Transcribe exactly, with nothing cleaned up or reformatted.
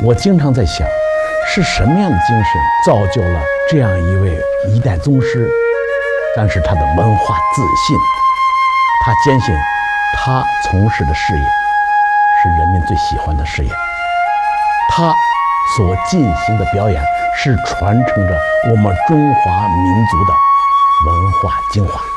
我经常在想，是什么样的精神造就了这样一位一代宗师？但是他的文化自信，他坚信他从事的事业是人民最喜欢的事业，他所进行的表演是传承着我们中华民族的文化精华。